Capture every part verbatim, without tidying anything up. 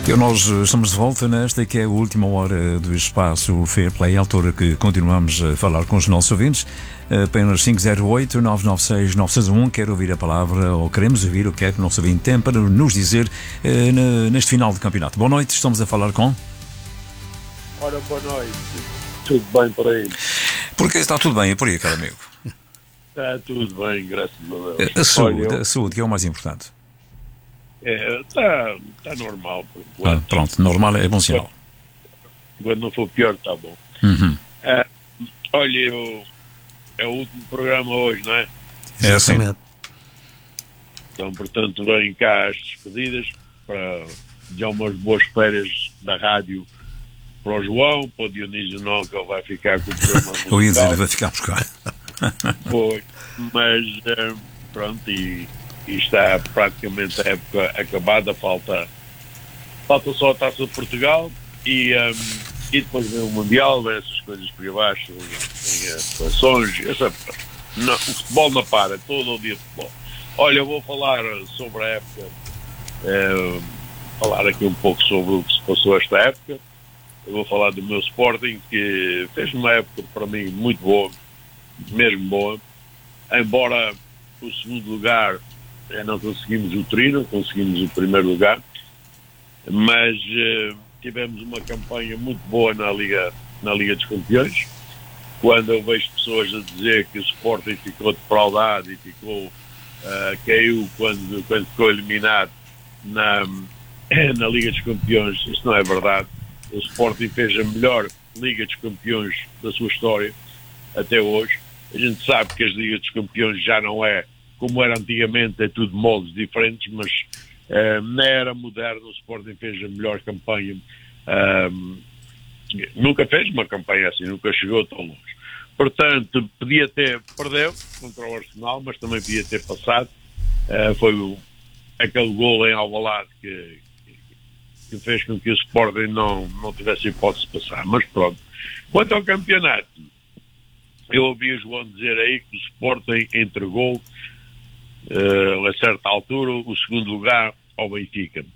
E nós estamos de volta nesta que é a última hora do espaço Fair Play, a altura que continuamos a falar com os nossos ouvintes. Apenas cinco zero oito, nove nove seis, nove seis um. Quero ouvir a palavra, ou queremos ouvir o que é que o nosso ouvinte tem para nos dizer uh, neste final de campeonato. Boa noite, estamos a falar com... Ora, boa noite. Tudo bem por aí? Porque está tudo bem, e por aí, caro amigo? Está tudo bem, graças a Deus. A saúde, Olha, eu... a saúde, que é o mais importante. É, está, está normal, por enquanto. Ah, pronto, normal é bom sinal. Quando não for pior, está bom. Uhum. Ah, olha, eu... é o último programa hoje, não é? É assim. Então, portanto, vêm cá as despedidas para já umas boas férias da rádio para o João, para o Dionísio não, que ele vai ficar com o programa musical. Eu ia dizer, ele vai ficar por cá. Foi, mas uh, pronto, e, e está praticamente a época acabada, falta, falta só a Taça de Portugal e, um, e depois vem o Mundial, vem essas coisas por aí abaixo, vem as seleções, essa, não, o futebol não para, todo o dia de futebol. Olha, eu vou falar sobre a época, uh, falar aqui um pouco sobre o que se passou esta época. Eu vou falar do meu Sporting, que fez uma época para mim muito boa, mesmo boa, embora o segundo lugar eh, não conseguimos o trio, conseguimos o primeiro lugar, mas eh, tivemos uma campanha muito boa na Liga, na Liga dos Campeões. Quando eu vejo pessoas a dizer que o Sporting ficou defraudado e ficou, uh, caiu quando, quando ficou eliminado na, na Liga dos Campeões, isso não é verdade. O Sporting fez a melhor Liga dos Campeões da sua história até hoje. A gente sabe que as Ligas dos Campeões já não é como era antigamente, é tudo moldes diferentes, mas uh, na era moderna o Sporting fez a melhor campanha. Uh, nunca fez uma campanha assim, nunca chegou tão longe. Portanto, podia ter, perdeu contra o Arsenal, mas também podia ter passado. Uh, foi o, aquele gol em Alvalade que que fez com que o Sporting não, não tivesse hipótese de passar. Mas pronto. Quanto ao campeonato, eu ouvi o João dizer aí que o Sporting entregou, uh, a certa altura, o segundo lugar ao Benfica.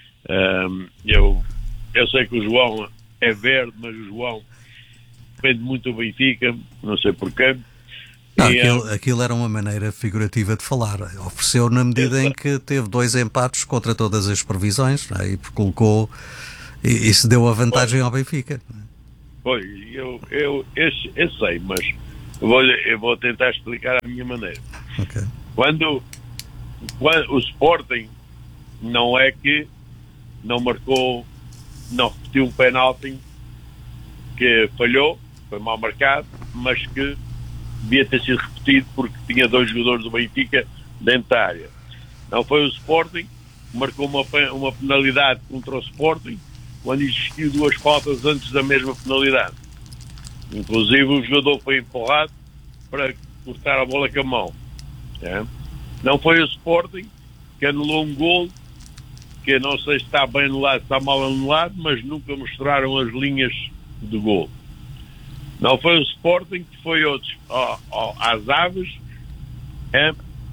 Um, eu, eu sei que o João é verde, mas o João depende muito do Benfica, não sei porquê. Não, e, aquilo, uh, aquilo era uma maneira figurativa de falar. Ofereceu na medida em que teve dois empates contra todas as previsões, não é? E colocou e, e se deu a vantagem ao Benfica. Foi, eu, eu, eu, eu sei, mas eu vou, eu vou tentar explicar a minha maneira. Okay. Quando, quando o Sporting não é que não marcou, não repetiu um penalti que falhou, foi mal marcado, mas que devia ter sido repetido porque tinha dois jogadores do Benfica dentro da área. Não foi o Sporting, marcou uma, uma penalidade contra o Sporting quando existiu duas faltas antes da mesma penalidade. Inclusive o jogador foi empurrado para cortar a bola com a mão. É? Não foi o Sporting que anulou um gol que não sei se está bem anulado, se está mal anulado, mas nunca mostraram as linhas do gol. Não foi o Sporting que foi outros ó, ó, às aves, é?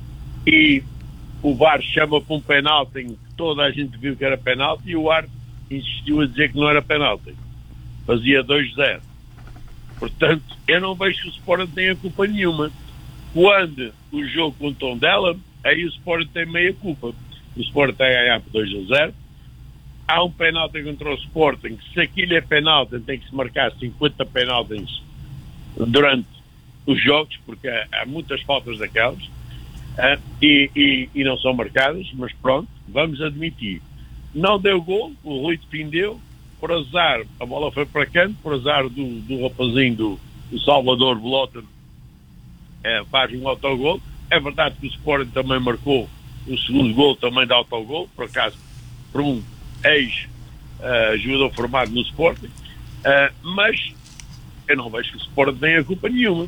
E o V A R chama para um penalti em que toda a gente viu que era penalti e o V A R insistiu a dizer que não era penalti. Fazia dois zero. Portanto, eu não vejo que o Sporting tenha culpa nenhuma. Quando o jogo com o tom dela, aí o Sporting tem meia culpa. O Sporting tem a ganhar por dois a zero. Há um penalti contra o Sporting, se aquilo é penalti, tem que se marcar cinquenta penaltis durante os jogos, porque há, há muitas faltas daquelas, uh, e, e, e não são marcadas, mas pronto, vamos admitir. Não deu gol, o Rui defendeu, por azar, a bola foi para canto, por azar do, do rapazinho do, do Salvador Belota, uh, faz um autogol. É verdade que o Sporting também marcou o segundo gol, também de autogol, por acaso, por um ex-jogador uh, formado no Sporting, uh, mas eu não vejo que o Sporting tenha culpa nenhuma,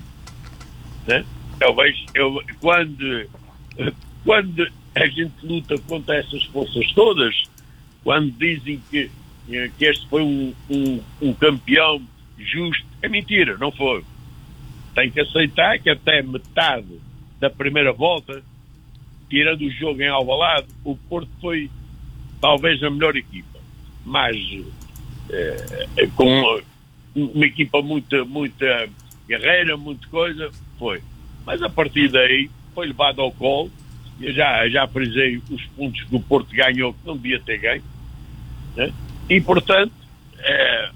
né? Eu vejo, eu, quando, quando a gente luta contra essas forças todas, quando dizem que, que este foi um, um, um campeão justo, é mentira, não foi. Tem que aceitar que até metade da primeira volta, tirando o jogo em Alvalade, o Porto foi talvez a melhor equipa. mais eh, com uma equipa muito, muita guerreira, muita coisa, foi. Mas a partir daí foi levado ao colo. Eu já, já frisei os pontos que o Porto ganhou, que não devia ter ganho, né? E portanto eh,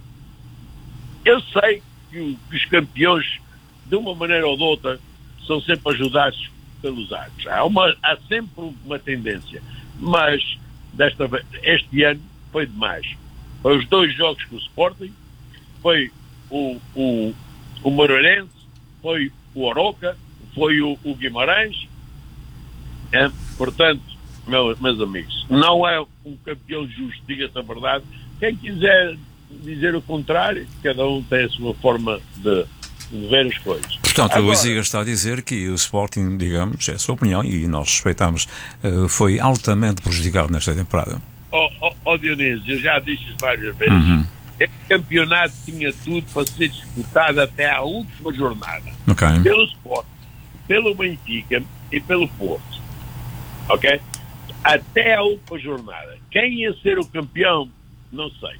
eu sei que, o, que os campeões, de uma maneira ou de outra, são sempre ajudados pelos árbitros. Há, uma, há sempre uma tendência, mas desta vez, este ano foi demais. Foi os dois jogos com o Sporting, foi o, o, o Moreirense, foi o Aroca, foi o, o Guimarães. É? Portanto, meus, meus amigos, não é um campeão justo, diga-se a verdade. Quem quiser dizer o contrário, cada um tem a sua forma de, de ver as coisas. Portanto, Agora, o Isias está a dizer que o Sporting, digamos, é a sua opinião e nós respeitamos, foi altamente prejudicado nesta temporada. Ó oh, oh, oh Dionísio, eu já disse várias vezes, uhum. Este campeonato tinha tudo para ser disputado até à última jornada. Okay. Pelo Sporting, pelo Benfica e pelo Porto. Ok? Até a última jornada. Quem ia ser o campeão, não sei.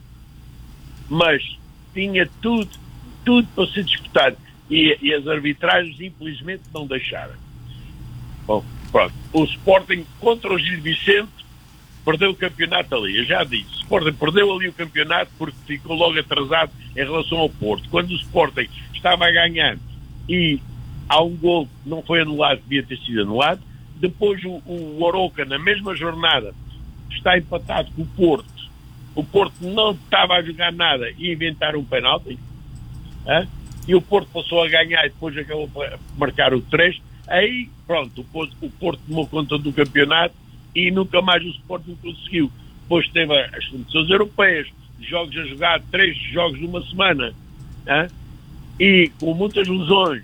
Mas tinha tudo, tudo para ser disputado. E, e as arbitragens, infelizmente, não deixaram. Bom, pronto. O Sporting contra o Gil Vicente perdeu o campeonato ali. Eu já disse. O Sporting perdeu ali o campeonato porque ficou logo atrasado em relação ao Porto. Quando o Sporting estava a ganhar e há um gol que não foi anulado, devia ter sido anulado. Depois o, o Aroca, na mesma jornada, está empatado com o Porto. O Porto não estava a jogar nada e inventaram um penalti. Hein? E o Porto passou a ganhar e depois acabou por marcar o três. Aí, pronto, o Porto, o Porto tomou conta do campeonato e nunca mais o Sporting conseguiu. Depois teve as competições europeias, jogos a jogar, três jogos numa semana. Hein? E com muitas lesões.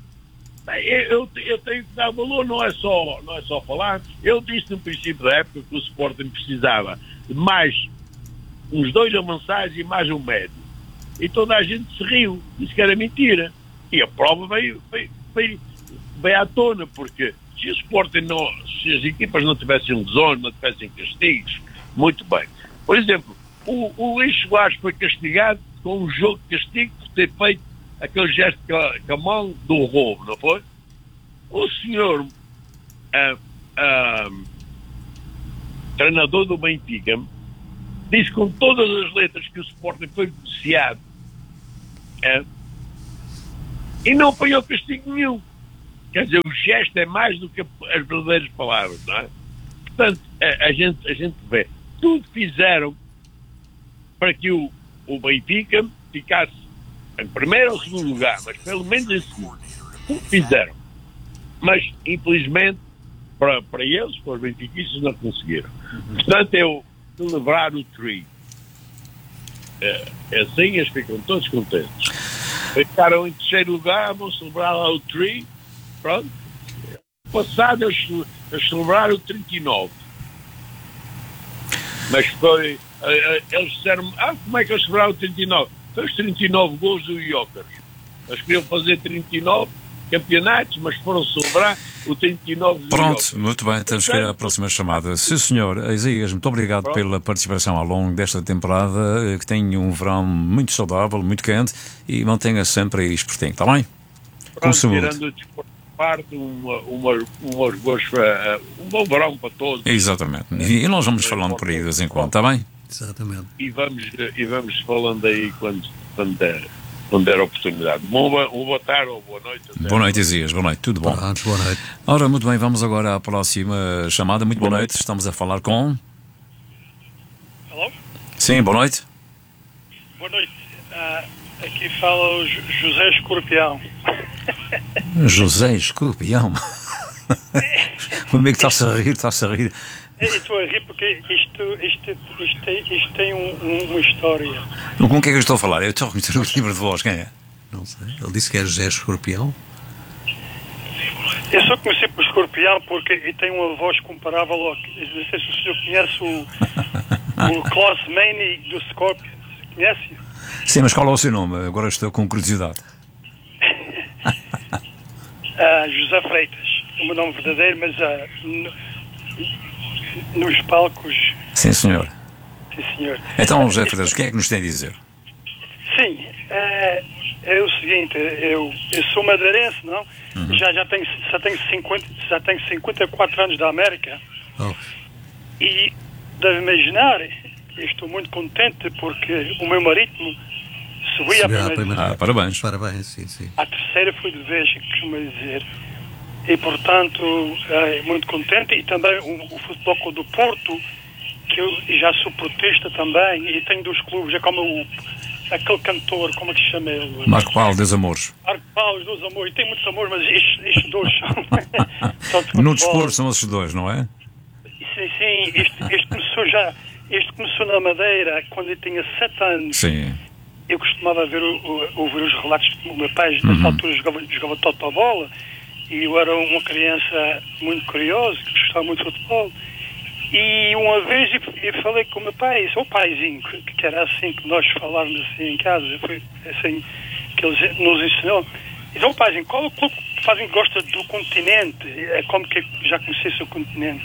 Eu, eu tenho que dar valor, não é, só, não é só falar. Eu disse no princípio da época que o Sporting precisava de mais uns dois avançados e mais um médio. E toda a gente se riu, disse que era mentira. E a prova veio, veio, veio, veio à tona, porque se o Sporting não, se as equipas não tivessem lesões, não tivessem castigos, muito bem. Por exemplo, o, o Luís Soares foi castigado com um jogo de castigo por ter feito aquele gesto com a mão do roubo, não foi? O senhor ah, ah, treinador do Benfica disse com todas as letras que o Sporting foi beneficiado ah, e não apanhou castigo nenhum. Quer dizer, o gesto é mais do que as verdadeiras palavras, não é? Portanto, a, a, gente, a gente vê. Tudo fizeram para que o, o Benfica ficasse em primeiro ou segundo lugar, mas pelo menos em segundo. Tudo fizeram. Mas, infelizmente, para, para eles, para os benfiquistas, não conseguiram. Portanto, eu celebrar o tri. É, assim, eles ficam todos contentes. Ficaram em terceiro lugar, vão celebrar lá o tri. Pronto. Passado, eles, eles celebraram o trinta e nove. Mas foi... Eles disseram, ah, como é que eles celebraram o trinta e nove? Foi os trinta e nove gols do Jóqueres. Eles queriam fazer trinta e nove campeonatos, mas foram celebrar o trinta e nove do Pronto, Jóqueres. muito bem, temos que ir à próxima chamada. Sim, senhor. Isias, muito obrigado Pronto. pela participação ao longo desta temporada, que tenha um verão muito saudável, muito quente e mantenha sempre aí espertinho, está bem? Pronto, Com saúde. Tirando o desporto de parte, uma, uma, uma, uma, um bom verão para todos. Exatamente. E, e nós vamos falando por aí de vez em quando, está bem? Exatamente. E vamos, e vamos falando aí quando, quando, der, quando der a oportunidade. Uma, uma boa tarde ou boa noite. Até. Boa noite, Isias. Boa noite. Tudo bom? Pronto, boa noite. Ora, muito bem, vamos agora à próxima chamada. Muito boa, boa noite. noite. Estamos a falar com... Alô? Sim, boa noite. Boa noite. Uh, aqui fala o José Escorpião. José Escorpião? O amigo está-se a rir, está-se a rir. Estou a rir porque isto, isto, isto, tem, isto tem um, um, uma história. Com quem é que eu estou a falar? Eu estou a reconhecer o timbre de voz, quem é? Não sei. Ele disse que é José Escorpião. Eu só conheci por Escorpião porque ele tem uma voz comparável ao... Não sei se o senhor conhece o, o Klaus Meine do Scorpion. Conhece? Sim, mas qual é o seu nome? Agora estou com curiosidade. uh, José Freitas. O meu nome verdadeiro, mas uh, no, nos palcos... Sim, senhor. sim, senhor. Então, José Freitas, o que é que nos tem a dizer? Sim, é, é o seguinte, eu, eu sou madeirense, não? Uhum. Já, já, tenho, já, tenho cinquenta, já tenho cinquenta e quatro anos da América. Oh. E deve imaginar, eu estou muito contente porque o meu marítimo subiu à primeira. primeira. Ah, parabéns. Parabéns, sim, sim. A terceira foi de vez, que costuma dizer. E, portanto, é, muito contente. E também o, o Futebol Clube do Porto, que eu já sou portista também, e tenho dois clubes, é como o, aquele cantor, como é que se chama ele? Marco Paulo, dos Amores. Marco Paulo, dos Amores. Tem muitos amores, mas estes, estes dois são... de no desporto são esses dois, não é? Sim, sim. Este, este começou já... Este começou na Madeira, quando eu tinha sete anos. Sim. Eu costumava ver, o, ouvir os relatos do meu pai. Nessa uhum. altura jogava, jogava totobola. E eu era uma criança muito curiosa, que gostava muito de futebol. E uma vez eu, eu falei com o meu pai, disse, o paizinho, que, que era assim que nós falávamos assim em casa, foi assim que ele nos ensinou. Disse, o paizinho, qual é o clube que fazem que gosta do continente? É como que já conhecesse o continente.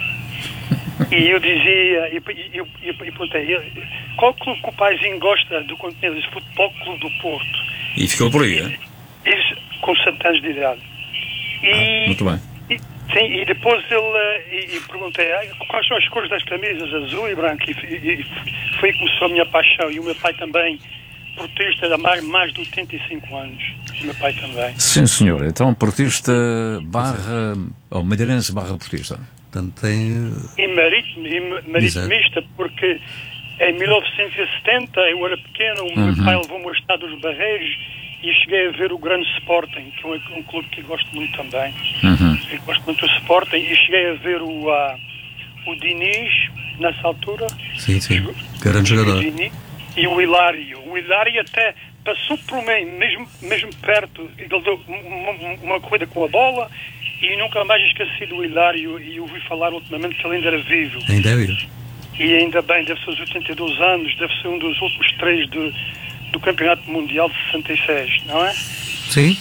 E eu dizia, e eu, eu, eu perguntei, qual clube que o paizinho gosta do continente? Ele disse, Futebol Clube do Porto. E ficou por aí, é? Isso, com sete anos de idade. E, ah, muito bem. E, sim, e depois ele, e, e perguntei, quais são as cores das camisas, azul e branco? E, e, e foi aí que começou a minha paixão. E o meu pai também, portista há mais, mais de oitenta e cinco anos. O meu pai também. Sim, senhor. Então, portista barra, ou madeirense barra portista. Portanto, tem... E marítimo, e maritimista, porque em mil novecentos e setenta eu era pequeno, o uhum. meu pai levou-me ao Estado dos Barreiros e cheguei a ver o grande Sporting, que é um clube que eu gosto muito também. Uhum. Eu gosto muito do Sporting e cheguei a ver o, uh, o Diniz, nessa altura. Sim, sim, grande jogador. O Diniz, e o Hilário. O Hilário até passou por mim, mesmo, mesmo perto, ele deu uma, uma corrida com a bola. E nunca mais esqueci do Hilário e ouvi falar ultimamente que ele ainda era vivo. Ainda é vivo. E ainda bem, deve ser os oitenta e dois anos, deve ser um dos últimos três de, do Campeonato Mundial de sessenta e seis, não é? Sim.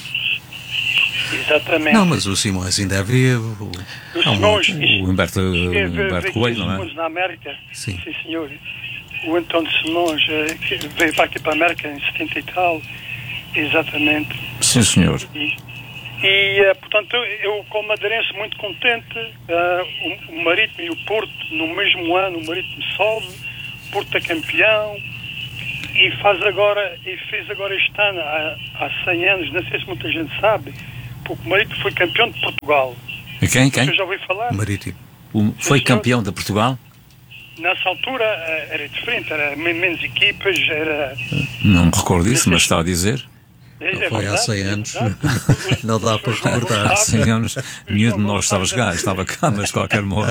Exatamente. Não, mas o Simões ainda é vivo. O, Simões, o Humberto, Humberto Coelho, não é? Simões na América. Sim. Sim, senhor. O António Simões que veio para aqui para a América em setenta e tal. Exatamente. Sim, senhor. E, E, uh, portanto, eu, como madeirense, muito contente, uh, o, o Marítimo e o Porto, no mesmo ano, o Marítimo sobe, o Porto é campeão, e faz agora, e fez agora este ano, há, há cem anos, não sei se muita gente sabe, porque o Marítimo foi campeão de Portugal. E quem, quem? Eu já ouvi falar. Marítimo. O, foi campeão de Portugal? Nessa altura uh, era diferente, era menos equipas, era... Não me recordo disso, mas está a dizer... É foi há cem anos, não dá para recordar. Há cem anos, nenhum de nós estava cá, estava cá, mas de qualquer modo.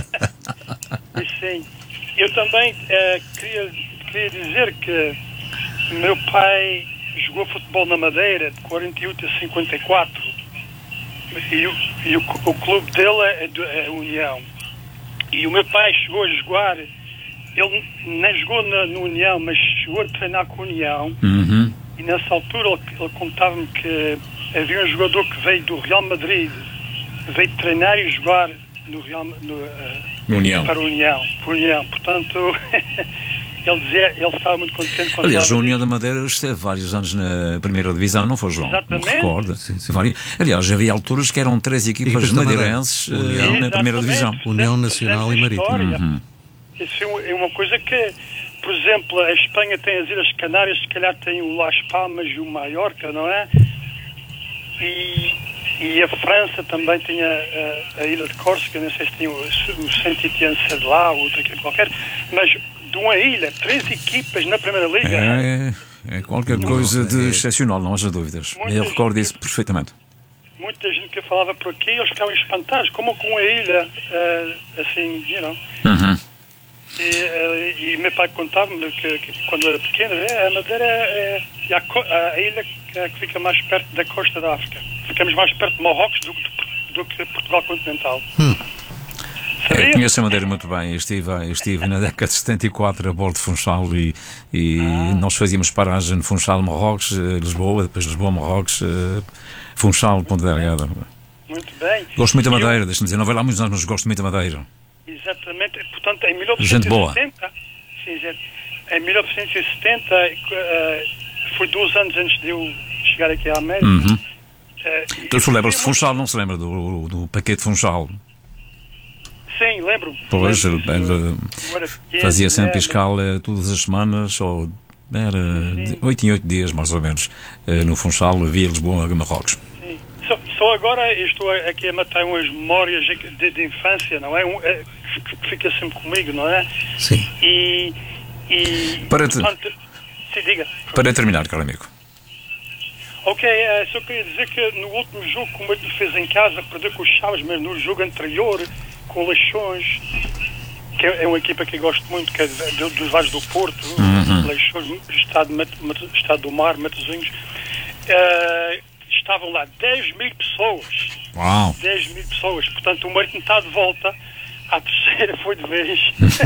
Sim, eu também uh, queria, queria dizer que meu pai jogou futebol na Madeira de quarenta e oito a cinquenta e quatro e, o, e o, o clube dele é, do, é a União. E o meu pai chegou a jogar, ele nem jogou na, na União, mas chegou a treinar com a União. Uhum. E nessa altura ele, ele contava-me que havia um jogador que veio do Real Madrid, veio treinar e jogar no Real, no, uh, no União. para a União. Para a União. Portanto, ele dizia, ele estava muito contente quando... Aliás, a União da Madeira esteve vários anos na primeira divisão, não foi, João? Exatamente. Não recorda? Sim, sim. Aliás, havia alturas que eram três equipas madeirenses uh, na primeira divisão. União Nacional e Marítimo. Uhum. Isso é uma coisa que... Por exemplo, a Espanha tem as Ilhas Canárias, se calhar tem o Las Palmas e o Maiorca, não é? E, e a França também tem a, a, a Ilha de Córcega, não sei se tem o, o Saint-Étienne-de-lá ou outra equipa qualquer, mas de uma ilha, três equipas na Primeira Liga. É, é qualquer coisa de excepcional, não haja dúvidas. Muita Eu recordo gente, isso perfeitamente. Muita gente que falava por aqui, eles ficavam espantados, como com a ilha, uh, assim, you know. Uhum. E, e meu pai contava-me que, que quando era pequeno, é, a Madeira é, é a, a ilha que fica mais perto da costa da África. Ficamos mais perto de Marrocos do, do, do que Portugal continental. Hum. Eu conheço a Madeira muito bem. Eu estive, eu estive na década de setenta e quatro a bordo de Funchal e, e ah. nós fazíamos paragem no Funchal, Marrocos, Lisboa, depois Lisboa, Marrocos, Funchal, Ponta Delgada. Muito bem. Gosto muito da Madeira, deixa-me dizer, não vai lá muitos anos, mas gosto muito da Madeira. Exatamente, portanto, em mil novecentos e setenta, sim, sim. Em mil novecentos e setenta, uh, foi dois anos antes de eu chegar aqui à América. Uhum. Uh, Então, se lembra-se de Funchal, não se lembra do, do paquete Funchal? Sim, lembro. Pois, lembro, era, era pequeno, fazia sempre né? escala todas as semanas, ou era de oito em oito dias, mais ou menos, no Funchal, via Lisboa a Marrocos. Sim. Só, só agora estou aqui a matar umas memórias de, de infância, não é? Um, é que fica sempre comigo, não é? Sim. E... e para, te, portanto, se diga. Para terminar, caro amigo. Ok, uh, só queria dizer que no último jogo que o Martin fez em casa, perdeu com os Chaves, mas no jogo anterior, com o Leixões, que é uma equipa que eu gosto muito, que é do, dos lados do Porto, uhum. Leixões, Estado, Estado do Mar, Matosinhos, uh, estavam lá dez mil pessoas. Uau! dez mil pessoas. Portanto, o Martin está de volta. A terceira foi de vez.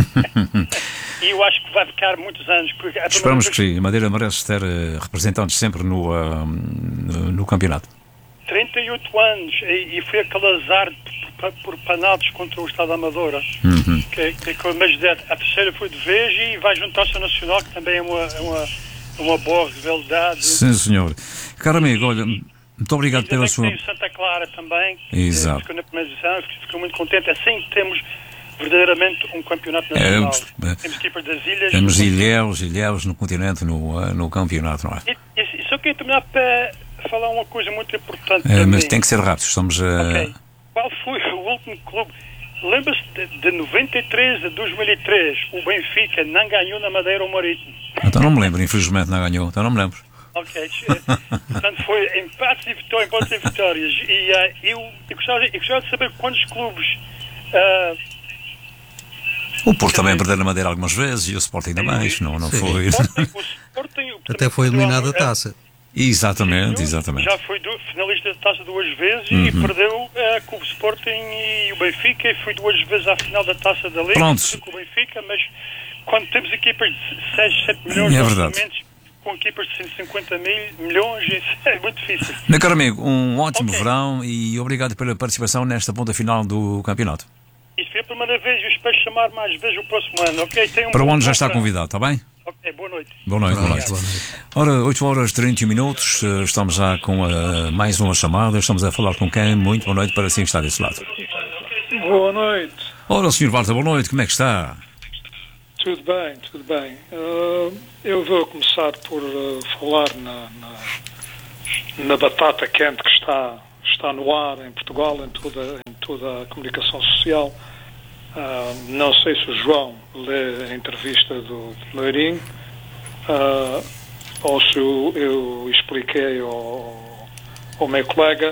E eu acho que vai ficar muitos anos. Porque Esperamos vez... que sim. A Madeira merece ter uh, representantes sempre no, uh, no, no campeonato. trinta e oito anos. E, e foi aquele azar por, por panados contra o Estado da Amadora. Uhum. Que, que, que, mas a terceira foi de vez e vai juntar-se ao Nacional, que também é uma, é uma, uma boa rivalidade. Sim, senhor. Caro amigo, olha... Muito obrigado e pela sua... Tem o Santa Clara também, Exato. que ficou na primeira divisão, fico muito contente. Assim temos verdadeiramente um campeonato nacional. É, temos equipas das ilhas. Temos ilhéus, ilhéus no continente, no, no campeonato, não é? E, e só queria terminar para falar uma coisa muito importante. É, mas mim. tem que ser rápido, estamos a... Okay. Qual foi o último clube? Lembra-se de, de noventa e três a dois mil e três, o Benfica não ganhou na Madeira ou Marítimo? Então não me lembro, infelizmente não ganhou, então não me lembro. Ok, portanto foi empates e vitórias, empates e vitórias. E uh, eu, eu, gostava, eu gostava de saber quantos clubes. Uh, o Porto também perdeu na Madeira algumas vezes e o Sporting também, não, não foi. O Sporting, o Sporting, o Até foi eliminado a taça. Exatamente, exatamente. Já foi do, finalista da taça duas vezes uhum. e perdeu uh, com o Sporting e o Benfica, e foi duas vezes à final da taça da Liga. Pronto. Com o Benfica, mas quando temos equipas de seis, sete milhões é de verdade. orçamentos, com equipas de cento e cinquenta mil milhões, isso é muito difícil. Meu caro amigo, um ótimo okay. verão e obrigado pela participação nesta ponta final do campeonato. Isto foi a primeira vez e eu espero chamar mais vezes o próximo ano, ok? Tem um Para onde já está convidado, está bem? Ok, boa noite. Boa noite, boa noite. Ora, oito horas e trinta minutos, estamos já com uh, mais uma chamada, estamos a falar com quem? Muito boa noite para si que está desse lado. Boa noite. Ora, senhor Walter, boa noite, como é que está? Tudo bem, tudo bem. Uh, eu vou começar por uh, falar na, na, na batata quente que está, está no ar em Portugal, em toda, em toda a comunicação social. Uh, não sei se o João lê a entrevista do Mourinho uh, ou se eu, eu expliquei ao, ao meu colega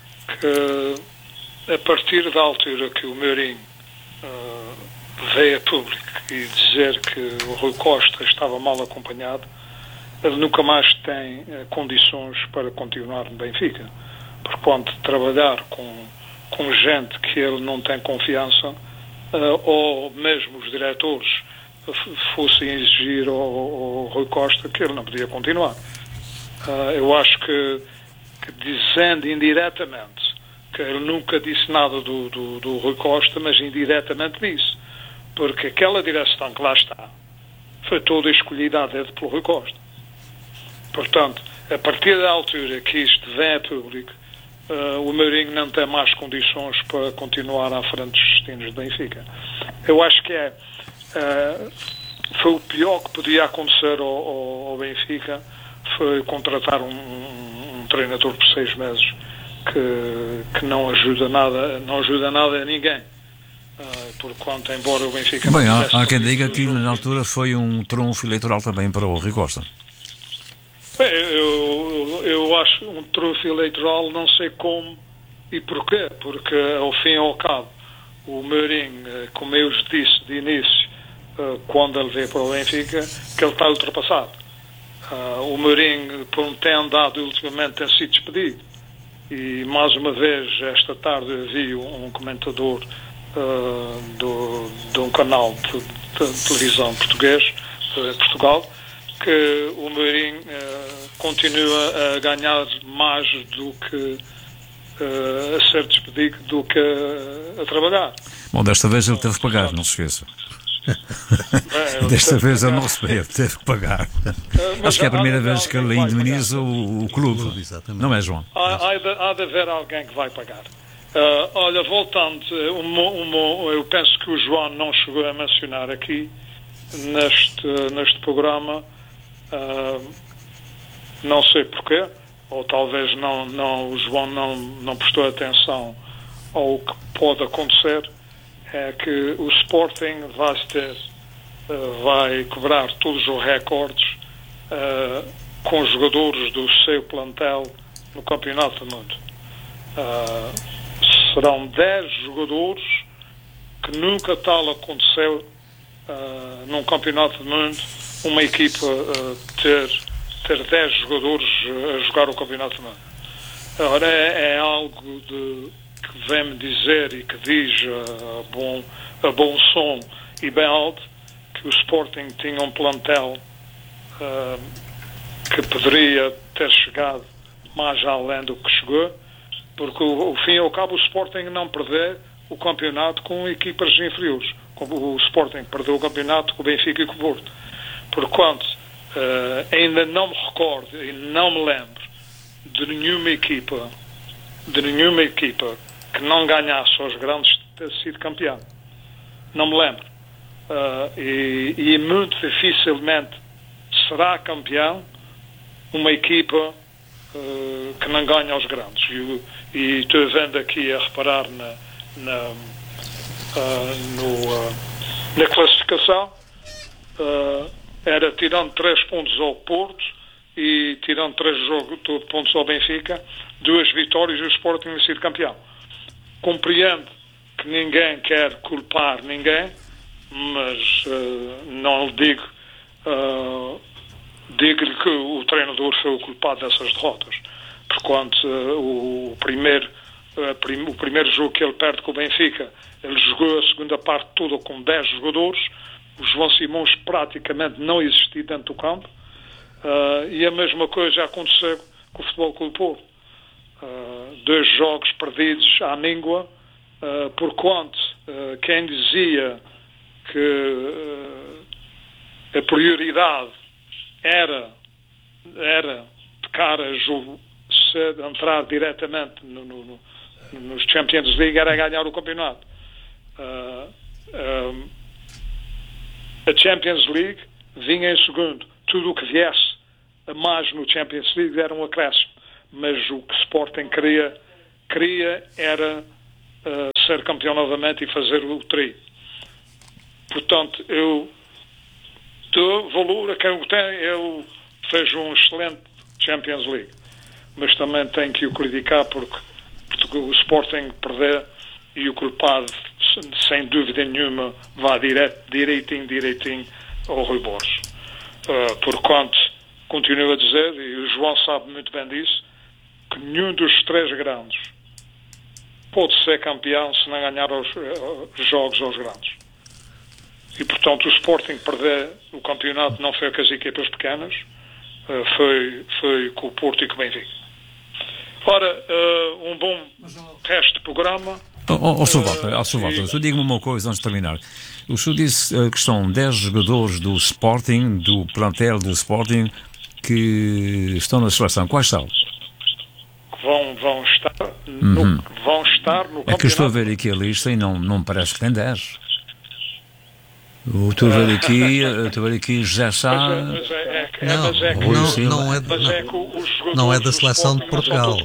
que a partir da altura que o Mourinho uh, veio a público e dizer que o Rui Costa estava mal acompanhado, ele nunca mais tem uh, condições para continuar no Benfica, porque quando trabalhar com, com gente que ele não tem confiança, uh, ou mesmo os diretores fossem exigir ao, ao Rui Costa, que ele não podia continuar. Uh, eu acho que, que dizendo indiretamente que ele nunca disse nada do, do, do Rui Costa, mas indiretamente disse, porque aquela direção que lá está foi toda escolhida a dedo pelo Rui Costa. Portanto, a partir da altura que isto vem a público, uh, o Mourinho não tem mais condições para continuar à frente dos destinos do Benfica. Eu acho que é uh, foi o pior que podia acontecer ao, ao, ao Benfica, foi contratar um, um, um treinador por seis meses que, que não ajuda nada, não ajuda nada a ninguém. Uh, por quanto, embora o Benfica... Bem, há, há quem diga que na altura foi um trunfo eleitoral também para o Rui Costa. Bem, eu, eu, eu acho um trunfo eleitoral, não sei como e porquê, porque ao fim e ao cabo o Mourinho, como eu disse de início, uh, quando ele veio para o Benfica, que ele está ultrapassado. Uh, o Mourinho, por um tem andado ultimamente, tem sido despedido. E mais uma vez, esta tarde, eu vi um comentador Uh, do, de um canal de, de televisão português, de Portugal, que o Mourinho uh, continua a ganhar mais do que uh, a ser despedido do que a, a trabalhar. Bom, desta vez ele teve que pagar, não se esqueça. Bem, Desta vez ele não recebeu, teve que pagar. Uh, Acho que é a primeira há de vez que ele alguém vai indemniza o, o clube. Clube, exatamente. Não é, João? Há, há, de, há de haver alguém que vai pagar. Uh, olha, voltando, uma, uma, eu penso que o João não chegou a mencionar aqui, neste, neste programa, uh, não sei porquê, ou talvez não, não, o João não, não prestou atenção ao que pode acontecer, é que o Sporting vai ter, uh, vai quebrar todos os recordes uh, com os jogadores do seu plantel no Campeonato do Mundo. Uh, serão dez jogadores, que nunca tal aconteceu uh, num Campeonato do Mundo, uma equipa uh, ter, ter dez jogadores a jogar o Campeonato do Mundo. Ora, é, é algo de, que vem-me dizer e que diz a, a, bom, a bom som e bem alto que o Sporting tinha um plantel uh, que poderia ter chegado mais além do que chegou, porque o, o fim e ao cabo o Sporting não perdeu o campeonato com equipas inferiores. O Sporting perdeu o campeonato com o Benfica e com o Porto. Porquanto uh, ainda não me recordo e não me lembro de nenhuma equipa de nenhuma equipa que não ganhasse aos grandes ter sido campeão. Não me lembro. Uh, e, e muito dificilmente será campeão uma equipa Uh, que não ganha aos grandes. E, e estou vendo aqui a reparar na, na, uh, no, uh, na classificação, uh, era tirando três pontos ao Porto e tirando três jogos, pontos ao Benfica, duas vitórias e o Sporting tem sido campeão. Compreendo que ninguém quer culpar ninguém, mas uh, não lhe digo uh, digo-lhe que o treinador foi o culpado dessas derrotas, porquanto uh, o, primeiro, uh, prim, o primeiro jogo que ele perde com o Benfica, ele jogou a segunda parte toda com dez jogadores, o João Simões praticamente não existia dentro do campo, uh, e a mesma coisa aconteceu com o Futebol Clube do Porto. Uh, dois jogos perdidos à míngua, uh, porquanto uh, quem dizia que uh, a prioridade era, era de cara a jogo, entrar diretamente no, no, no, nos Champions League, era ganhar o campeonato. Uh, um, a Champions League vinha em segundo. Tudo o que viesse a mais no Champions League era um acréscimo. Mas o que Sporting queria, queria era uh, ser campeão novamente e fazer o trio. Portanto, eu dou valor a quem o tem. Eu fez um excelente Champions League, mas também tenho que o criticar porque, porque o Sporting perder e o culpado, sem dúvida nenhuma, vai direto, direitinho, direitinho ao Rui Borges. Uh, porquanto, continuo a dizer, e o João sabe muito bem disso, que nenhum dos três grandes pode ser campeão se não ganhar os, os jogos aos grandes. E, portanto, o Sporting perder o campeonato não foi com as equipas pequenas, uh, foi, foi com o Porto e com o Benfica. Ora, uh, um bom resto de programa. Ó, oh, Senhor Walter, oh, Senhor Walter, só diga-me uma coisa antes de terminar. O senhor disse uh, que estão dez jogadores do Sporting, do plantel do Sporting, que estão na seleção. Quais são? Vão, vão, estar no, uhum. vão estar no campeonato. É que eu estou a ver aqui a lista e não, não me parece que tem dez. Eu estou a ver aqui, estou a ver aqui José Sá. Mas é, é, é, não, mas é que, não, não é, não, é não é da seleção de Portugal.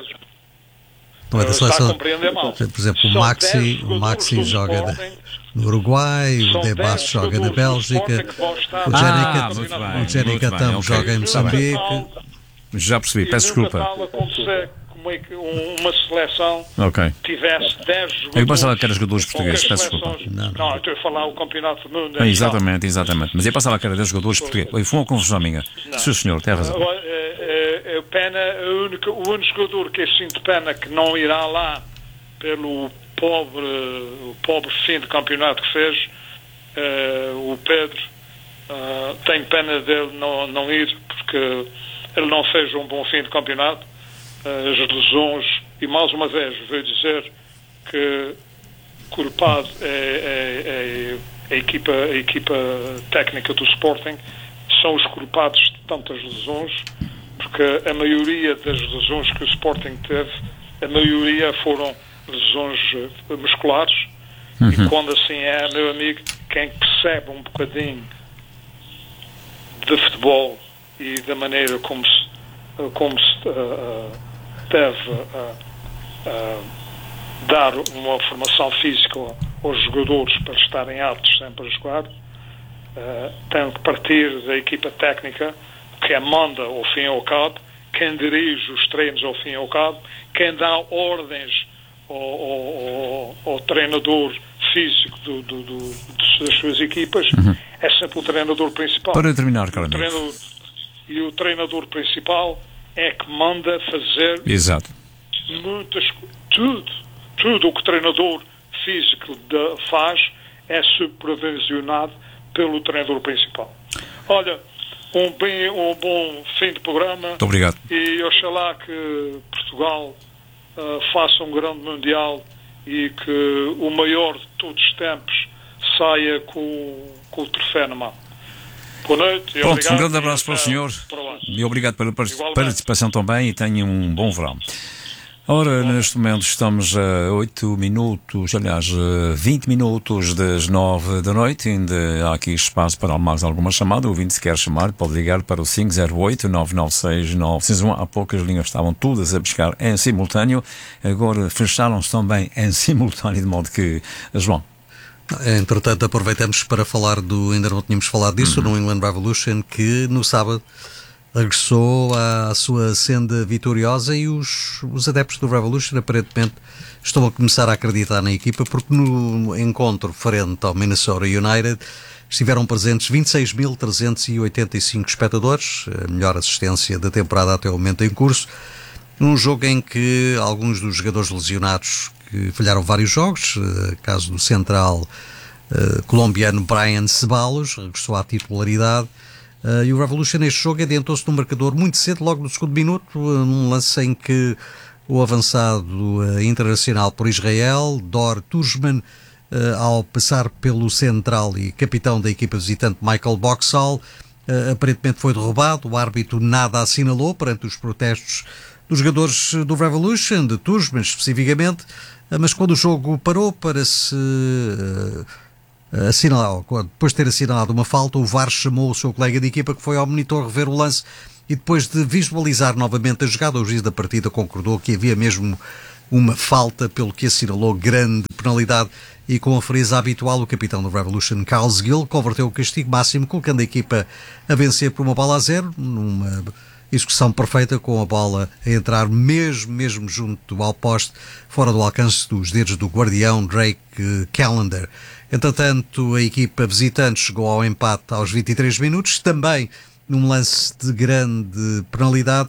Não é da seleção. Por exemplo, o Maxi, o Maxi joga no Uruguai, o Debas joga na Bélgica, o Jenny Catam joga em Moçambique. Já percebi, peço desculpa. Uma seleção okay. tivesse dez jogadores. Eu pensava que era jogadores portugueses, peço desculpa. Não, não, eu estou a falar o campeonato do mundo. É, exatamente, exatamente. Mas eu pensava que era dez jogadores portugueses. Foi uma confusão minha. Sim, senhor, tem razão. É, é, pena, o, único, o único jogador que eu sinto pena que não irá lá pelo pobre, o pobre fim de campeonato que fez, é, o Pedro. Uh, tenho pena dele não, não ir, porque ele não fez um bom fim de campeonato. As lesões, e mais uma vez vou dizer que culpado é, é, a equipa, a equipa técnica do Sporting são os culpados de tantas lesões, porque a maioria das lesões que o Sporting teve, a maioria foram lesões musculares. Uhum. E quando assim é, meu amigo, quem percebe um bocadinho de futebol e da maneira como se, como se uh, deve uh, uh, dar uma formação física aos jogadores para estarem aptos sempre a jogar, uh, tem que partir da equipa técnica, que manda ao fim e ao cabo, quem dirige os treinos ao fim e ao cabo, quem dá ordens ao, ao, ao, ao treinador físico do, do, do, das suas equipas, uhum. é sempre o treinador principal. Para terminar, Carlos. E o treinador principal é que manda fazer Exato. muitas tudo, tudo o que o treinador físico de, faz é supervisionado pelo treinador principal. Olha, um, bem, um bom fim de programa. Muito obrigado. E oxalá que Portugal uh, faça um grande mundial e que o maior de todos os tempos saia com, com o troféu na mão. Boa noite. Pronto, obrigado, um grande abraço para o senhor e obrigado pela participação também e tenha um bom verão. Ora, neste momento estamos a oito minutos, aliás, vinte minutos das nove da noite. Ainda há aqui espaço para mais alguma chamada. O ouvinte, se quer chamar, pode ligar para o cinco zero oito, nove nove seis, nove seis um. Há pouco as linhas estavam todas a buscar em simultâneo. Agora fecharam-se também em simultâneo, de modo que, João. Entretanto, aproveitamos para falar do, ainda não tínhamos falado disso, uhum. no England Revolution, que no sábado regressou à sua senda vitoriosa e os, os adeptos do Revolution aparentemente estão a começar a acreditar na equipa, porque no encontro frente ao Minnesota United estiveram presentes vinte e seis mil trezentos e oitenta e cinco espectadores, a melhor assistência da temporada até o momento em curso, num jogo em que alguns dos jogadores lesionados que falharam vários jogos, caso do central uh, colombiano Brian Ceballos, regressou à titularidade. Uh, e o Revolution neste jogo adiantou-se no marcador muito cedo, logo no segundo minuto, uh, num lance em que o avançado uh, internacional por Israel, Dor Tursman, uh, ao passar pelo central e capitão da equipa visitante Michael Boxall, uh, aparentemente foi derrubado. O árbitro nada assinalou perante os protestos dos jogadores do Revolution, de Tursman especificamente, uh, mas quando o jogo parou para se... Uh, Assinalar, depois de ter assinalado uma falta, o V A R chamou o seu colega de equipa, que foi ao monitor rever o lance, e depois de visualizar novamente a jogada, o juiz da partida concordou que havia mesmo uma falta, pelo que assinalou grande penalidade, e com a frieza habitual, o capitão do Revolution, Carlos Gill, converteu o castigo máximo, colocando a equipa a vencer por uma bola a zero, numa execução perfeita, com a bola a entrar mesmo, mesmo junto ao poste, fora do alcance dos dedos do guardião Drake Callender. Entretanto, a equipa visitante chegou ao empate aos vinte e três minutos, também num lance de grande penalidade,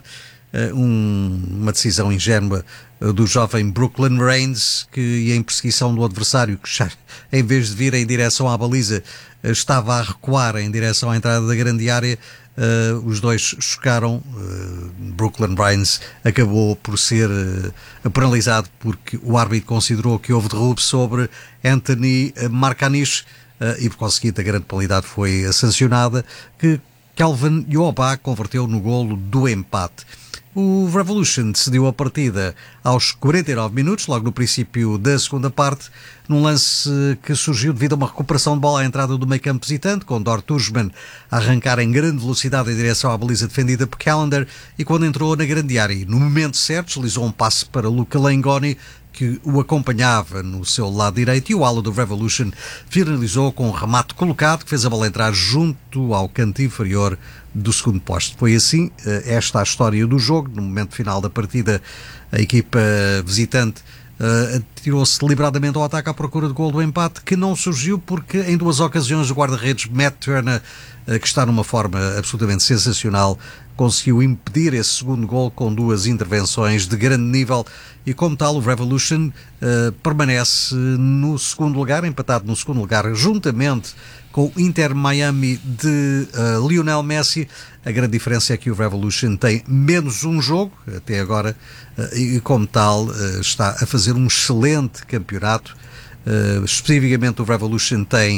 um, uma decisão ingênua do jovem Brooklyn Reigns, que ia em perseguição do adversário, que já, em vez de vir em direção à baliza, estava a recuar em direção à entrada da grande área. Uh, os dois chocaram. uh, Brooklyn Reigns acabou por ser uh, penalizado porque o árbitro considerou que houve derrube sobre Anthony Markanish, uh, e por conseguinte a grande penalidade foi sancionada, que Kelvin Yoba converteu no golo do empate. O Revolution decidiu a partida aos quarenta e nove minutos, logo no princípio da segunda parte, num lance que surgiu devido a uma recuperação de bola à entrada do meio-campo visitante, com Dor Tursman a arrancar em grande velocidade em direção à baliza defendida por Callender, e quando entrou na grande área, no momento certo, deslizou um passe para Luca Langoni, que o acompanhava no seu lado direito, e o ala do Revolution finalizou com um remate colocado que fez a bola entrar junto ao canto inferior do segundo poste. Foi assim, esta a história do jogo. No momento final da partida, a equipa visitante uh, atirou-se deliberadamente ao ataque à procura de gol do empate, que não surgiu porque em duas ocasiões o guarda-redes Matt Turner, uh, que está numa forma absolutamente sensacional, conseguiu impedir esse segundo gol com duas intervenções de grande nível, e como tal o Revolution uh, permanece no segundo lugar, empatado no segundo lugar, juntamente com o Inter Miami de uh, Lionel Messi. A grande diferença é que o Revolution tem menos um jogo até agora, uh, e como tal uh, está a fazer um excelente campeonato. Uh, especificamente o Revolution tem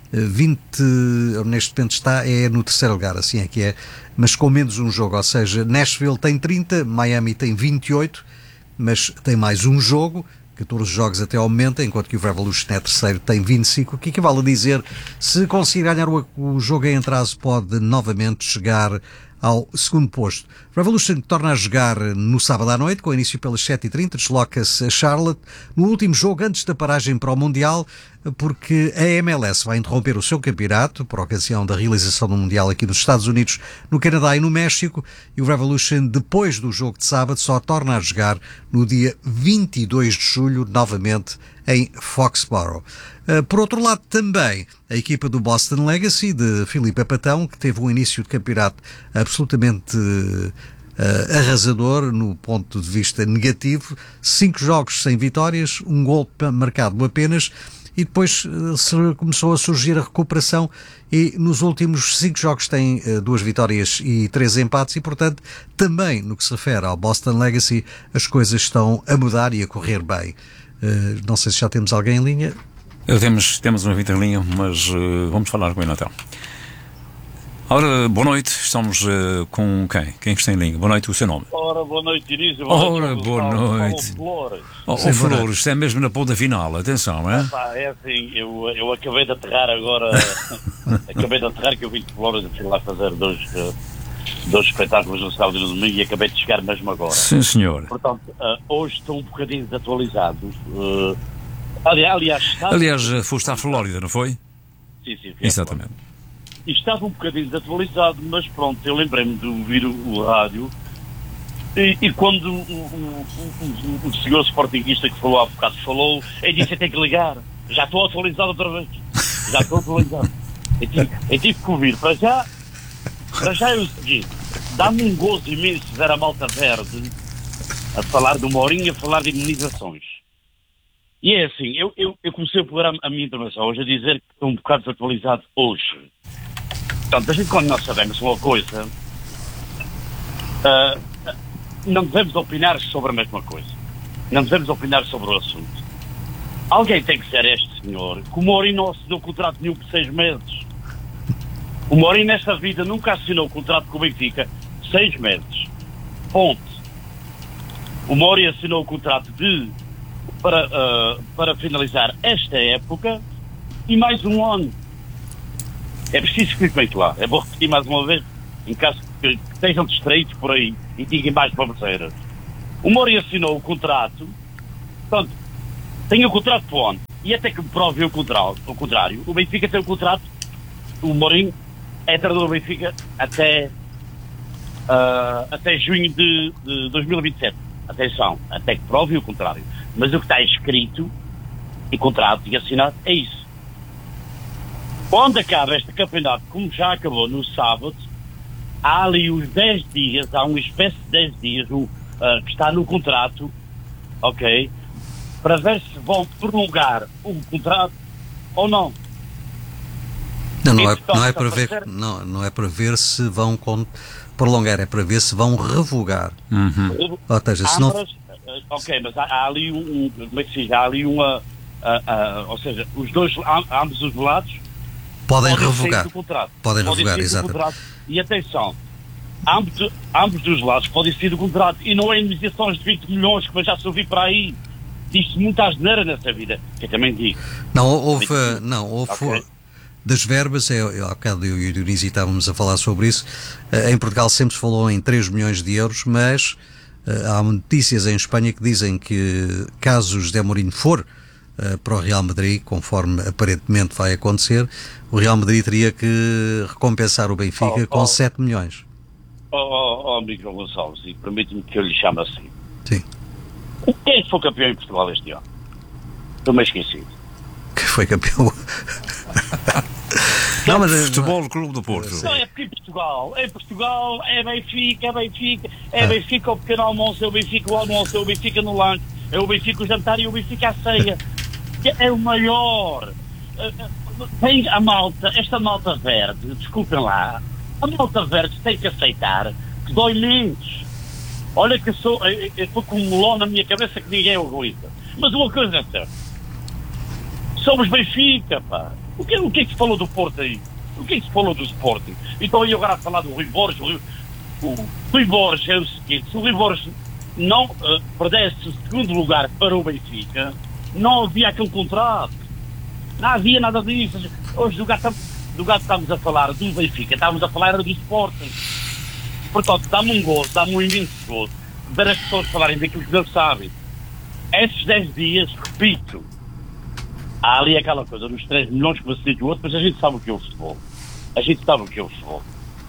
vinte, neste momento está é no terceiro lugar, assim é que é, mas com menos um jogo, ou seja, Nashville tem trinta, Miami tem vinte e oito, mas tem mais um jogo, catorze jogos até ao momento, enquanto que o Revolution é terceiro, tem vinte e cinco, o que equivale a dizer, se conseguir ganhar o, o jogo em atraso, pode novamente chegar ao segundo posto. Revolution torna a jogar no sábado à noite, com início pelas sete e trinta, desloca-se a Charlotte, no último jogo antes da paragem para o Mundial, porque a M L S vai interromper o seu campeonato, por ocasião da realização do Mundial aqui nos Estados Unidos, no Canadá e no México, e o Revolution, depois do jogo de sábado, só torna a jogar no dia vinte e dois de julho, novamente em Foxborough. Por outro lado, também a equipa do Boston Legacy, de Filipe Patão, que teve um início de campeonato absolutamente uh, arrasador no ponto de vista negativo. Cinco jogos sem vitórias, um gol marcado apenas, e depois uh, começou a surgir a recuperação e nos últimos cinco jogos tem uh, duas vitórias e três empates e, portanto, também no que se refere ao Boston Legacy, as coisas estão a mudar e a correr bem. Uh, não sei se já temos alguém em linha. Temos, temos uma vinda em linha, mas uh, vamos falar com ele então. Ora, boa noite, estamos uh, com quem? Quem está em linha? Boa noite, o seu nome? Ora, boa noite, Início. Ora, boa noite. Flores. Oh, oh, Flores, isto é mesmo na ponta final, atenção, é? Ah, é assim, eu, eu acabei de aterrar agora, acabei de aterrar que eu vim de Flores e fui lá fazer dois, dois espetáculos no sábado e no domingo e acabei de chegar mesmo agora. Sim, senhor. Portanto, uh, hoje estou um bocadinho desatualizado. Uh, aliás, aliás, estava... aliás, foste à Flórida, não foi? Sim, sim. Exatamente. E estava um bocadinho desatualizado, mas pronto, eu lembrei-me de ouvir o, o rádio e, e quando o, o, o, o senhor sportinguista que falou há bocado falou, eu disse, eu tenho que ligar, já estou atualizado outra vez, já estou atualizado. Eu tive, eu tive que ouvir, para já, para já é o seguinte, dá-me um gozo imenso ver a Malta Verde a falar de uma horinha, a falar de imunizações. E é assim, eu, eu, eu comecei a pegar a, a minha intervenção hoje a dizer que estou um bocado desatualizado hoje. Portanto, a gente, quando nós sabemos uma coisa, uh, não devemos opinar sobre a mesma coisa. Não devemos opinar sobre o assunto. Alguém tem que ser este senhor, que o Mourinho não assinou contrato nenhum por seis meses. O Mourinho, nesta vida, nunca assinou contrato com o Benfica seis meses. Ponto. O Mourinho assinou o contrato de, para, uh, para finalizar esta época e mais um ano. É preciso que fique bem claro. É bom repetir mais uma vez, em caso que, que estejam distraídos por aí e digam mais baboseiras. O Mourinho assinou o contrato, portanto, tem o contrato para onde? E até que me prove o contrário, o contrário. O Benfica tem o contrato, o Mourinho é treinador do Benfica até, uh, até junho de, de dois mil e vinte e sete. Atenção, até que prove o contrário. Mas o que está escrito e contrato e assinado é isso. Quando acaba este campeonato, como já acabou no sábado, há ali os dez dias, há uma espécie de dez dias um, uh, que está no contrato, ok, para ver se vão prolongar o contrato ou não. Não, não, é, não, é, para ver, não, não é para ver se vão con- prolongar, é para ver se vão revogar. Uhum. Ou seja, se não... Ok, mas há, há ali um, como é que se diz, há ali uma, uh, uh, ou seja, os dois, ambos os lados, podem, podem revogar. do contrato. Podem, podem revogar, exato. E atenção, ambos, ambos dos lados podem sair do contrato. E não é indemnizações de vinte milhões, que eu já ouvi para aí. Diz-se muita asneira nessa vida, que eu também digo. Não, houve, não, houve okay. Das verbas, eu, eu, há bocado eu e o Dionísio estávamos a falar sobre isso. Em Portugal sempre se falou em três milhões de euros, mas uh, há notícias em Espanha que dizem que caso o José Mourinho for uh, para o Real Madrid, conforme aparentemente vai acontecer, o Real Madrid teria que recompensar o Benfica oh, com oh, sete milhões. Oh, oh, oh Miguel Gonçalves, e permite-me que eu lhe chame assim. Sim. Quem foi campeão em Portugal este ano? Estou-me esquecido. Que foi campeão? Não, mas é Futebol Clube do Porto. Não, é porque em Portugal, em Portugal é Benfica, é Benfica, é Benfica o pequeno almoço, é o Benfica o almoço, é o Benfica no lanche, é o Benfica o jantar e o Benfica a ceia. É o maior. Tem a malta, esta malta verde, desculpem lá, a malta verde tem que aceitar que dói menos. Olha que eu sou, eu estou com um melão na minha cabeça que ninguém aguenta. Mas uma coisa é certa. Somos Benfica, pá. O que, o que é que se falou do Porto aí? O que é que se falou do Sporting? Então eu agora a falar do Rui Borges. O Rui, o Rui Borges é o seguinte: se o Rui Borges não uh, perdesse o segundo lugar para o Benfica, não havia aquele contrato. Não havia nada disso. Hoje do gato, do gato estamos a falar do Benfica, estávamos a falar era do Sporting. Portanto, dá-me um gozo, dá-me um imenso gozo ver as pessoas falarem daquilo que não sabem. Esses dez dias, repito, há ali aquela coisa dos três milhões que você do outro, mas a gente sabe o que é o futebol. A gente sabe o que é o futebol.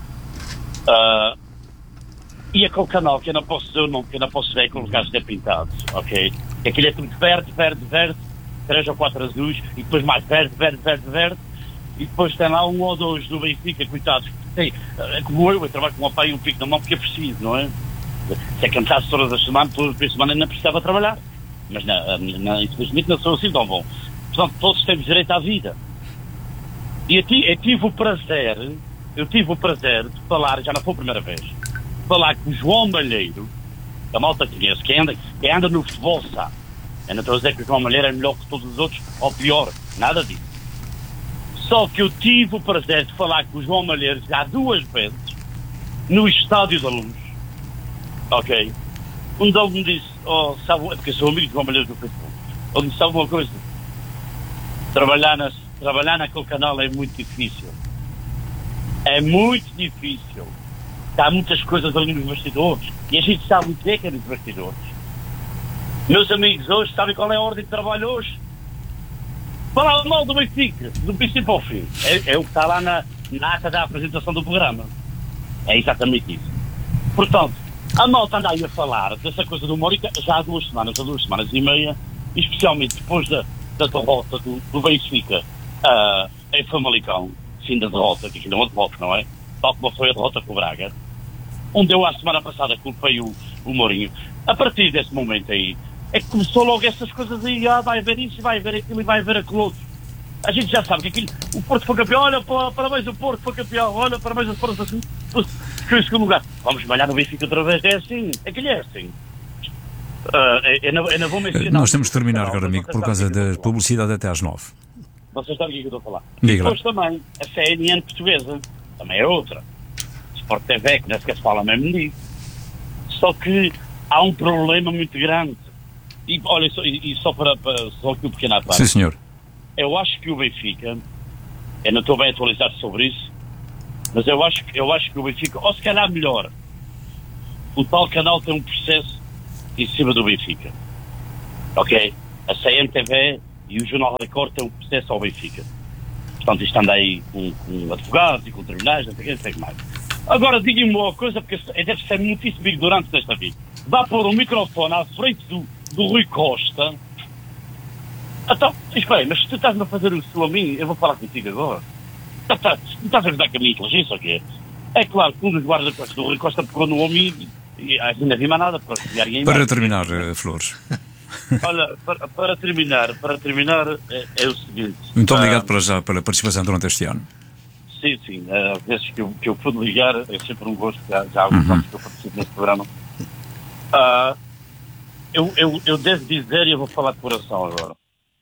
Uh, e aquele canal, que eu não posso dizer o nome, que eu não posso ver, com os gajos de pintados, ok? Aquilo é tudo verde, verde, verde, três ou quatro azuis, e depois mais verde, verde, verde, verde, e depois tem lá um ou dois do Benfica, coitados. Sei, é como eu, eu trabalho com um pai e um pico na mão porque é preciso, não é? Se é cantasse todas as semanas, todas as semanas ainda precisava trabalhar. Mas na, na, infelizmente não sou assim tão bom. Portanto, todos temos direito à vida. E eu, eu tive o prazer, eu tive o prazer de falar, já não foi a primeira vez, de falar com o João Malheiro, que a malta conhece, que anda, que anda no futebol, sabe? Eu não estou a dizer que o João Malheiro é melhor que todos os outros, ou pior, nada disso. Só que eu tive o prazer de falar com o João Malheiro já duas vezes, no Estádio da Luz, ok? Um deles me disse, oh, sabe, porque eu sou amigo de João Malheiro do Facebook, ele me sabe uma coisa, trabalhar, nas, trabalhar naquele canal é muito difícil. É muito difícil. Há muitas coisas ali nos bastidores, e a gente sabe o que é que é nos bastidores. Meus amigos, hoje, sabem qual é a ordem de trabalho hoje? Falar mal do Benfica, do princípio ao fim. É, é o que está lá na, na ata da apresentação do programa. É exatamente isso. Portanto, a malta anda aí a falar dessa coisa do Morica já há duas semanas, há duas semanas e meia, especialmente depois da, da derrota do, do Benfica uh, em Famalicão, fim da derrota, que aqui não é uma derrota, não é? Tal como foi a derrota com o Braga, onde eu, a semana passada, culpei o, o Mourinho. A partir desse momento aí, é que começou logo essas coisas aí, ah, vai haver isso, vai haver aquilo e vai haver aquilo outro. A gente já sabe que aquilo, o Porto foi campeão, olha, parabéns, o Porto foi campeão, olha, parabéns, o Porto assim, ficou em segundo lugar. Vamos malhar no Benfica outra vez, é assim, aquilo é assim. Uh, eu, não, eu não vou mencionar. Nós temos de terminar agora, amigo, por causa da publicidade até às nove. Vocês sabem o que eu estou a falar. Diga. Depois também, a C N N portuguesa, também é outra. Sport T V, que não sequer se fala mesmo nisso. Só que há um problema muito grande. E olha, só, e, e só para, para só aqui um pequeno à parte. Sim, senhor. Eu acho que o Benfica, eu não estou bem atualizado sobre isso, mas eu acho, eu acho que o Benfica, ou se calhar melhor, o tal canal tem um processo em cima do Benfica. Ok? A C M T V e o Jornal Record têm um processo ao Benfica. Portanto, isto anda aí com, com advogados e com tribunais, não sei o que, não sei o que mais. Agora, diga-me uma coisa, porque deve ser muitíssimo ignorante nesta vida. Vá pôr um microfone à frente do, do Rui Costa. Então, espera aí, mas se tu estás-me a fazer isso a mim, eu vou falar contigo agora. Tu estás, tu estás a ajudar com a minha inteligência ou quê? É claro que um dos guarda-costas do Rui Costa pegou no homem e assim não rima nada. Para, para terminar, uh, Flores. Olha, para, para terminar, para terminar é, é o seguinte. Muito obrigado uh, para já pela participação durante este ano. Sim, sim. Às uh, vezes que eu, que eu pude ligar, é sempre um gosto, já, já há alguns uhum. anos que eu participo neste programa. Uh, eu, eu, eu devo dizer, e eu vou falar de coração agora.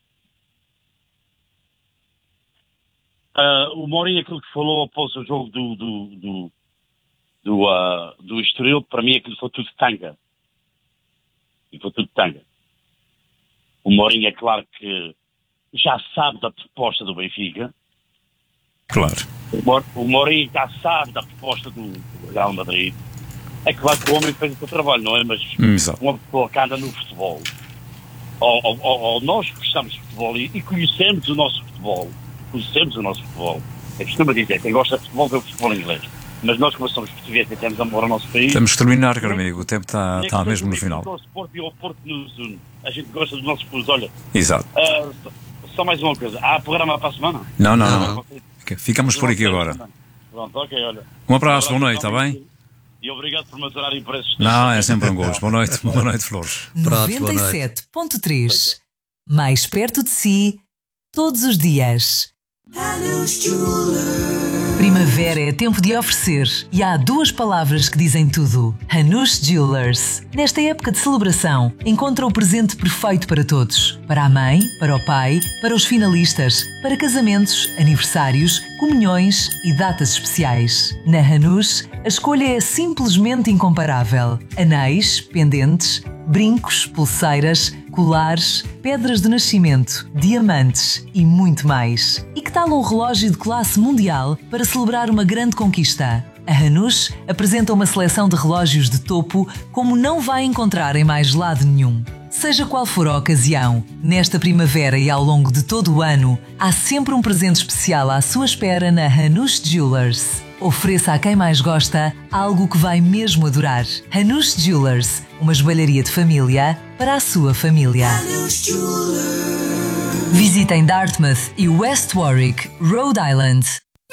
Uh, o Mourinho, aquilo que falou após o jogo do do, do, do, uh, do Estoril, para mim aquilo foi tudo tanga. E foi tudo tanga. O Mourinho é claro que já sabe da proposta do Benfica. Claro. O Mourinho já sabe da proposta do, do Real Madrid. É claro que o homem fez o seu trabalho, não é? Mas Exato. Uma pessoa que anda no futebol, ou, ou, ou nós que gostamos de futebol e, e conhecemos o nosso futebol, conhecemos o nosso futebol. É costuma dizer, quem gosta de futebol vê o futebol inglês. Mas nós, como somos portugueses e temos amor ao nosso país... Temos que terminar, caro amigo. O tempo está, está mesmo no final. O Porto e o Porto nos une. A gente gosta dos nossos clubes. Olha... Exato. Uh, só mais uma coisa. Há programa para a semana? Não, não, não. não. Ficamos por aqui agora. Pronto, ok, olha. Um abraço, boa noite, está bem? E obrigado por me aturarem por esses... Não, é sempre um gosto. Boa noite, boa noite, Flores. noventa e sete ponto três. Mais perto de si, todos os dias. Hello, Primavera é tempo de oferecer e há duas palavras que dizem tudo. Hanush Jewelers. Nesta época de celebração, encontra o presente perfeito para todos. Para a mãe, para o pai, para os finalistas, para casamentos, aniversários, comunhões e datas especiais. Na Hanush, a escolha é simplesmente incomparável. Anéis, pendentes, brincos, pulseiras, colares, pedras de nascimento, diamantes e muito mais. E que tal um relógio de classe mundial para celebrar uma grande conquista? A Hanush apresenta uma seleção de relógios de topo como não vai encontrar em mais lado nenhum. Seja qual for a ocasião, nesta primavera e ao longo de todo o ano, há sempre um presente especial à sua espera na Hanush Jewelers. Ofereça a quem mais gosta algo que vai mesmo adorar. Hanush Jewelers, uma joalharia de família para a sua família. Visitem Dartmouth e West Warwick, Rhode Island.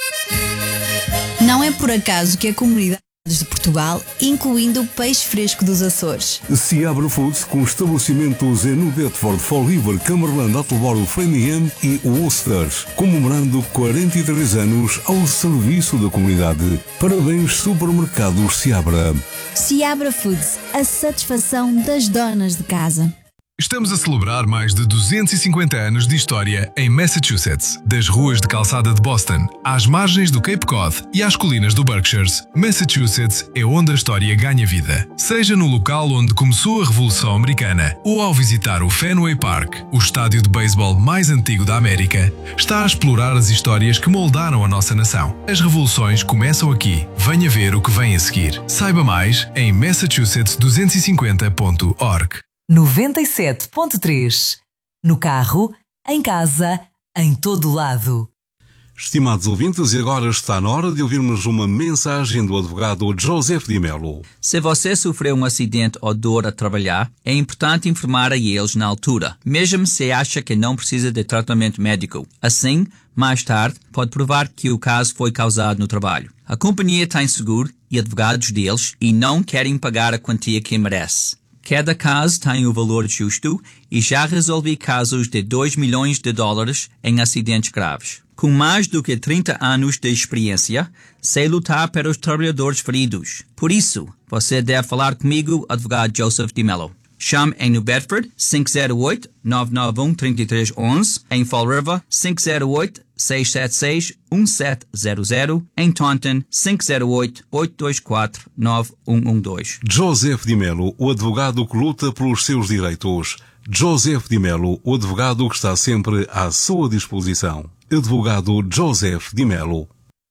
Não é por acaso que a comunidade de Portugal, incluindo o peixe fresco dos Açores. Seabra Foods, com estabelecimentos em New Bedford, Fall River, Cumberland, Attleboro, Framingham e Worcester, comemorando quarenta e três anos ao serviço da comunidade. Parabéns, Supermercados Seabra. Seabra Foods, a satisfação das donas de casa. Estamos a celebrar mais de duzentos e cinquenta anos de história em Massachusetts. Das ruas de calçada de Boston, às margens do Cape Cod e às colinas do Berkshires, Massachusetts é onde a história ganha vida. Seja no local onde começou a Revolução Americana ou ao visitar o Fenway Park, o estádio de beisebol mais antigo da América, está a explorar as histórias que moldaram a nossa nação. As revoluções começam aqui. Venha ver o que vem a seguir. Saiba mais em massachusetts duzentos e cinquenta ponto org. noventa e sete ponto três. No carro, em casa, em todo lado. Estimados ouvintes, e agora está na hora de ouvirmos uma mensagem do advogado Joseph Di Mello. Se você sofreu um acidente ou dor a trabalhar, é importante informar a eles na altura, mesmo se acha que não precisa de tratamento médico. Assim, mais tarde, pode provar que o caso foi causado no trabalho. A companhia tem seguro e advogados deles e não querem pagar a quantia que merece. Cada caso tem o valor justo e já resolvi casos de dois milhões de dólares em acidentes graves. Com mais do que trinta anos de experiência, sei lutar pelos trabalhadores feridos. Por isso, você deve falar comigo, advogado Joseph Di Mello. Chame em New Bedford cinco zero oito, nove nove um, três três um um, em Fall River cinco zero oito, seis sete seis, um sete zero zero, em Taunton cinco zero oito, oito dois quatro, nove um um dois. Joseph Di Mello, o advogado que luta pelos seus direitos. Joseph Di Mello, o advogado que está sempre à sua disposição. Advogado Joseph Di Mello.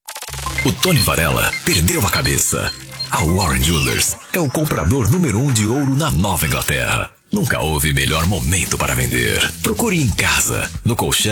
O Tony Varela perdeu a cabeça. A Warren Jewelers é o comprador número um de ouro na Nova Inglaterra. Nunca houve melhor momento para vender. Procure em casa, no colchão